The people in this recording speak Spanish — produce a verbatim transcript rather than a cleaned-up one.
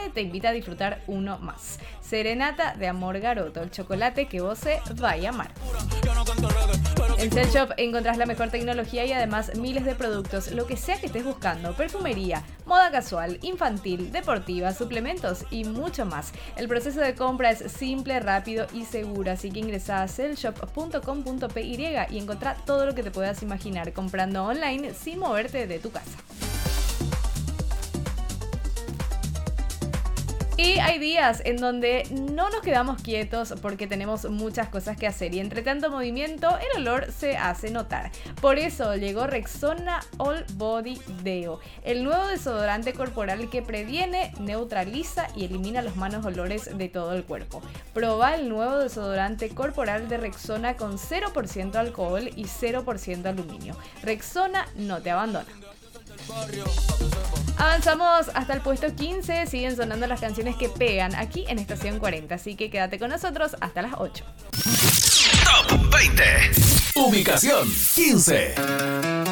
Danone te invita a disfrutar uno más. Serenata de Amor Garoto, el chocolate que vos se vaya a amar. En Cell Shop encontrás la mejor tecnología y además miles de productos, lo que sea que estés buscando: perfumería, moda casual, infantil, deportiva, suplementos y mucho más. El proceso de compra es simple, rápido y seguro, así que ingresá a cell shop punto com punto p y y encontrá todo lo que te puedas imaginar comprando online sin moverte de tu casa. Y hay días en donde no nos quedamos quietos porque tenemos muchas cosas que hacer y entre tanto movimiento el olor se hace notar. Por eso llegó Rexona All Body Deo, el nuevo desodorante corporal que previene, neutraliza y elimina los malos olores de todo el cuerpo. Probá el nuevo desodorante corporal de Rexona con cero por ciento alcohol y cero por ciento aluminio. Rexona no te abandona. Avanzamos hasta el puesto quince, siguen sonando las canciones que pegan aquí en Estación cuarenta, así que quédate con nosotros hasta las ocho. Top veinte. Ubicación quince.